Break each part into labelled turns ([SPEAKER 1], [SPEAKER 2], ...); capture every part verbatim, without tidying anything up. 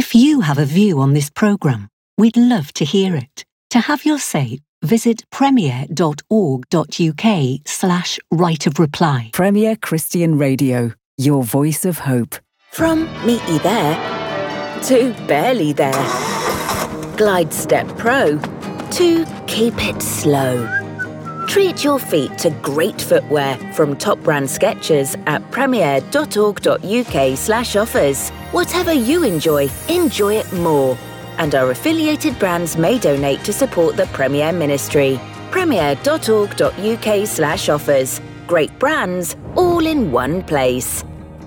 [SPEAKER 1] If you have a view on this programme, we'd love to hear it. To have your say, visit premier.org.uk slash right of reply.
[SPEAKER 2] Premier Christian Radio, your voice of hope.
[SPEAKER 3] From meet you there to barely there. Glide Step Pro to keep it slow. Treat your feet to great footwear from top brand Skechers at premier.org.uk slash offers. Whatever you enjoy, enjoy it more. And our affiliated brands may donate to support the Premier Ministry. premier.org.uk slash offers. Great brands, all in one place.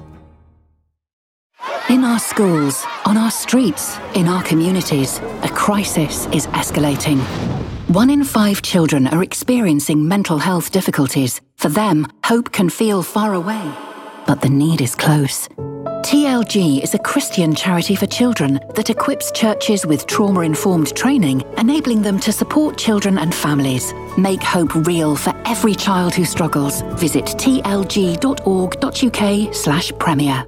[SPEAKER 2] In our schools, on our streets, in our communities, a crisis is escalating. One in five children are experiencing mental health difficulties. For them, hope can feel far away, but the need is close. T L G is a Christian charity for children that equips churches with trauma-informed training, enabling them to support children and families. Make hope real for every child who struggles. Visit tlg.org.uk slash premier.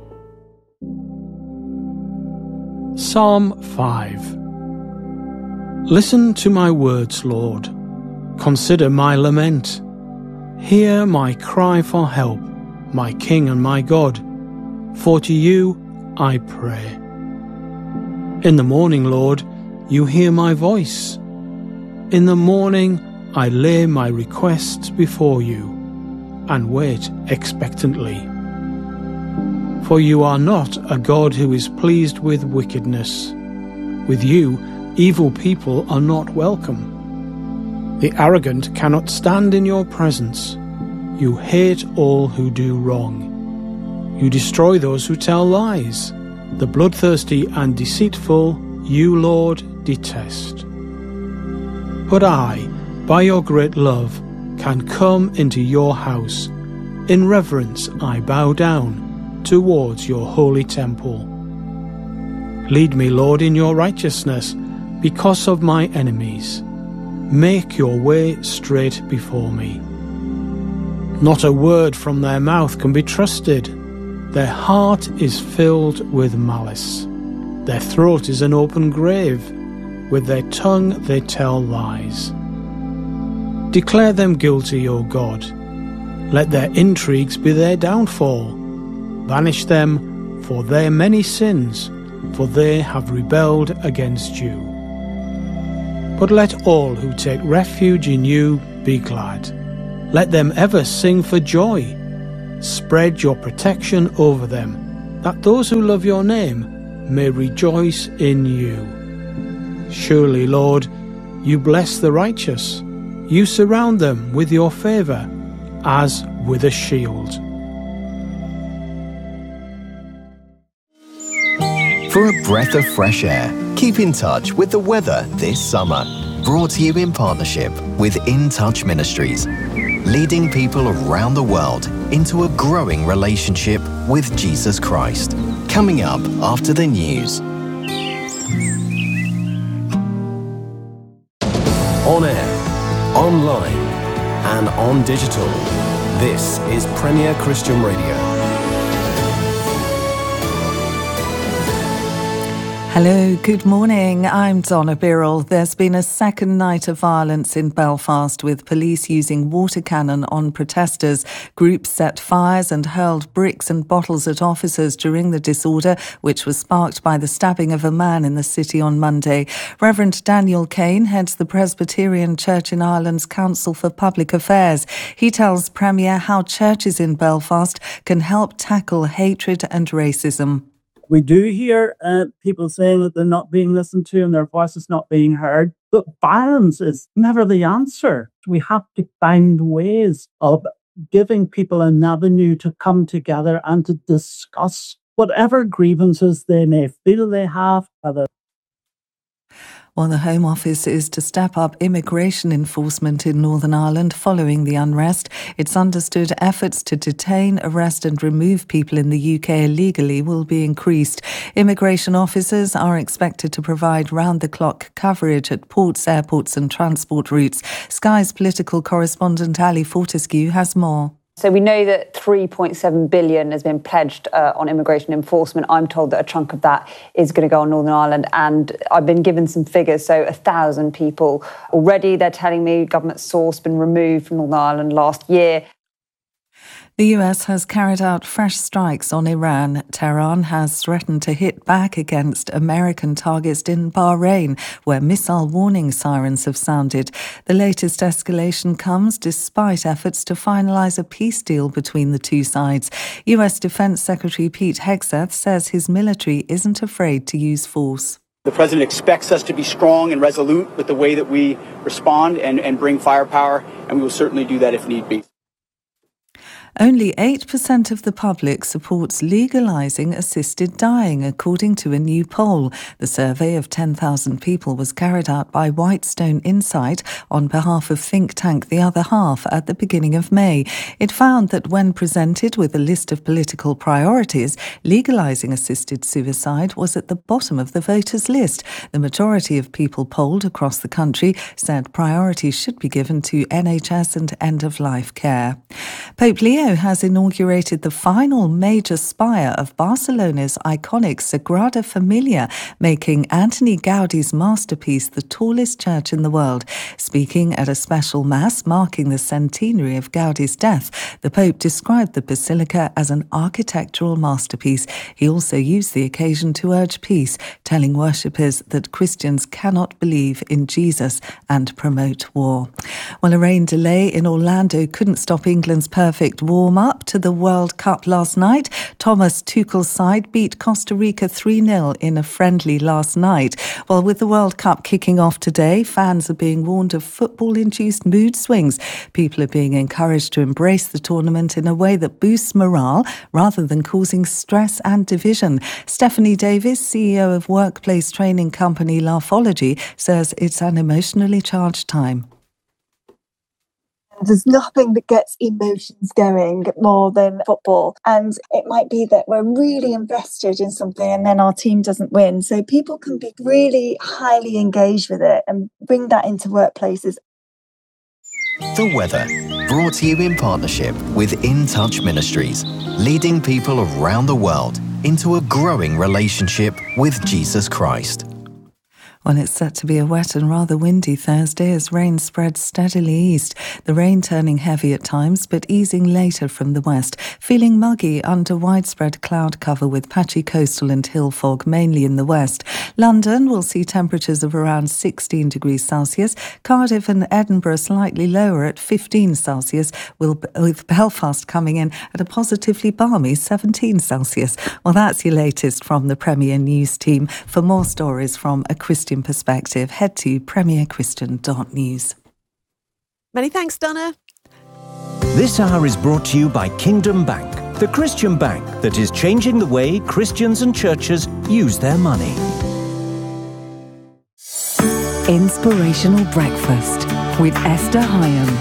[SPEAKER 4] Psalm five. Listen to my words, Lord. Consider my lament. Hear my cry for help, my King and my God. For to you I pray. In the morning, Lord, you hear my voice. In the morning I lay my requests before you and wait expectantly. For you are not a God who is pleased with wickedness. With you, evil people are not welcome. The arrogant cannot stand in your presence. You hate all who do wrong. You destroy those who tell lies. The bloodthirsty and deceitful, you, Lord, detest. But I, by your great love, can come into your house. In reverence I bow down towards your holy temple. Lead me, Lord, in your righteousness, because of my enemies. Make your way straight before me. Not a word from their mouth can be trusted. Their heart is filled with malice. Their throat is an open grave. With their tongue they tell lies. Declare them guilty, O God. Let their intrigues be their downfall. Banish them for their many sins, for they have rebelled against you. But let all who take refuge in you be glad. Let them ever sing for joy. Spread your protection over them, that those who love your name may rejoice in you. Surely, Lord, you bless the righteous. You surround them with your favour, as with a shield.
[SPEAKER 5] For a breath of fresh air, keep in touch with the weather this summer. Brought to you in partnership with In Touch Ministries, leading people around the world into a growing relationship with Jesus Christ. Coming up after the news. On air, online, and on digital. This is Premier Christian Radio.
[SPEAKER 6] Hello, good morning. I'm Donna Birrell. There's been a second night of violence in Belfast with police using water cannon on protesters. Groups set fires and hurled bricks and bottles at officers during the disorder, which was sparked by the stabbing of a man in the city on Monday. Reverend Daniel Kane heads the Presbyterian Church in Ireland's Council for Public Affairs. He tells Premier how churches in Belfast can help tackle hatred and racism.
[SPEAKER 7] We do hear uh, people saying that they're not being listened to and their voices not being heard. But violence is never the answer. We have to find ways of giving people an avenue to come together and to discuss whatever grievances they may feel they have, whether
[SPEAKER 6] Well, the Home Office is to step up immigration enforcement in Northern Ireland following the unrest. It's understood efforts to detain, arrest and remove people in the U K illegally will be increased. Immigration officers are expected to provide round-the-clock coverage at ports, airports and transport routes. Sky's political correspondent Ali Fortescue has more.
[SPEAKER 8] So we know that three point seven billion has been pledged uh, on immigration enforcement. I'm told that a chunk of that is going to go on Northern Ireland, and I've been given some figures. So a thousand people already, they're telling me, government source, been removed from Northern Ireland last year.
[SPEAKER 6] The U S has carried out fresh strikes on Iran. Tehran has threatened to hit back against American targets in Bahrain, where missile warning sirens have sounded. The latest escalation comes despite efforts to finalise a peace deal between the two sides. U S Defence Secretary Pete Hegseth says his military isn't afraid to use force.
[SPEAKER 9] The president expects us to be strong and resolute with the way that we respond and, and bring firepower, and we will certainly do that if need be.
[SPEAKER 6] Only eight percent of the public supports legalising assisted dying, according to a new poll. The survey of ten thousand people was carried out by Whitestone Insight on behalf of think tank The Other Half at the beginning of May. It found that when presented with a list of political priorities, legalising assisted suicide was at the bottom of the voters' list. The majority of people polled across the country said priority should be given to N H S and end-of-life care. Pope Leo has inaugurated the final major spire of Barcelona's iconic Sagrada Familia, making Antoni Gaudi's masterpiece the tallest church in the world. Speaking at a special mass marking the centenary of Gaudi's death, the Pope described the basilica as an architectural masterpiece. He also used the occasion to urge peace, telling worshippers that Christians cannot believe in Jesus and promote war. Well, a rain delay in Orlando couldn't stop England's perfect warm-up to the World Cup last night. Thomas Tuchel's side beat Costa Rica three nil in a friendly last night. Well, with the World Cup kicking off today, fans are being warned of football-induced mood swings. People are being encouraged to embrace the tournament in a way that boosts morale rather than causing stress and division. Stephanie Davis, C E O of workplace training company Laughology, says it's an emotionally charged time.
[SPEAKER 10] There's nothing that gets emotions going more than football. And it might be that we're really invested in something and then our team doesn't win. So people can be really highly engaged with it and bring that into workplaces.
[SPEAKER 5] The weather, brought to you in partnership with In Touch Ministries, leading people around the world into a growing relationship with Jesus Christ.
[SPEAKER 6] Well, it's set to be a wet and rather windy Thursday as rain spreads steadily east. The rain turning heavy at times, but easing later from the west. Feeling muggy under widespread cloud cover with patchy coastal and hill fog, mainly in the west. London will see temperatures of around sixteen degrees Celsius. Cardiff and Edinburgh slightly lower at fifteen Celsius, with Belfast coming in at a positively balmy seventeen Celsius. Well, that's your latest from the Premier News team. For more stories from a Christian perspective, head to premier christian dot news.
[SPEAKER 11] Many thanks, Donna.
[SPEAKER 12] This hour is brought to you by Kingdom Bank, the Christian bank that is changing the way Christians and churches use their money.
[SPEAKER 1] Inspirational Breakfast with Esther Hyam.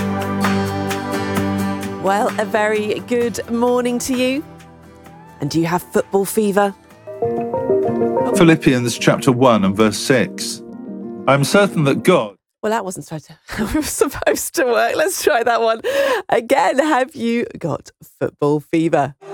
[SPEAKER 11] Well, a very good morning to you. And do you have football fever?
[SPEAKER 13] Philippians chapter one and verse six. I'm certain that God...
[SPEAKER 11] Well, that wasn't supposed to, supposed to work. Let's try that one again. Have you got football fever?